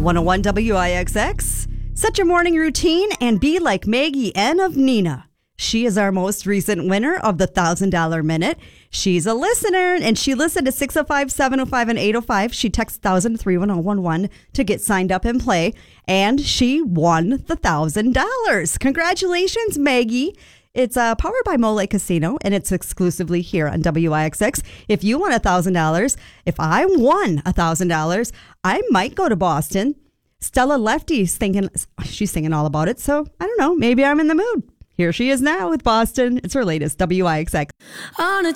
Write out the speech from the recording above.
101 WIXX. Set your morning routine and be like Maggie N. of Neenah. She is our most recent winner of the $1,000 Minute. She's a listener, and she listened to 605, 705, and 805. She texted 1000 31011 to get signed up and play, and she won the $1,000. Congratulations, Maggie. It's powered by Mole Casino, and it's exclusively here on WIXX. If you won $1,000, if I won $1,000, I might go to Boston. Stella Lefty's thinking, she's singing all about it, so I don't know, maybe I'm in the mood. Here she is now with Boston. It's her latest WIXX.